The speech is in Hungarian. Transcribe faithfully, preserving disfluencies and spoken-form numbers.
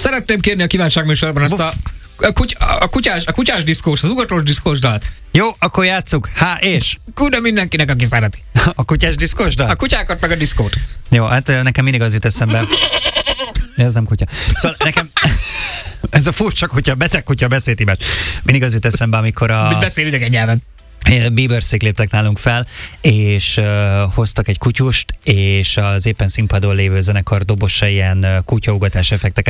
Szeretném kérni a kívánságműsorban azt a, a, kuty, a, kutyás, a kutyás diszkós, az ugatós diszkós dalt. Jó, akkor játsszuk. Há, és? Küldöm mindenkinek, aki szereti. A kutyás diszkós dal? A kutyákat meg a diszkót. Jó, hát nekem mindig az jut eszembe. Ez nem kutya. Szóval nekem ez a furcsa kutya, beteg kutya beszédhibás. Mindig az jut eszembe, amikor a... Mit beszél idegen nyelven? Bieberszék léptek nálunk fel, és uh, hoztak egy kutyust, és az éppen színpadon lévő zenekar dobosa ilyen uh, kutyaugatás effekteket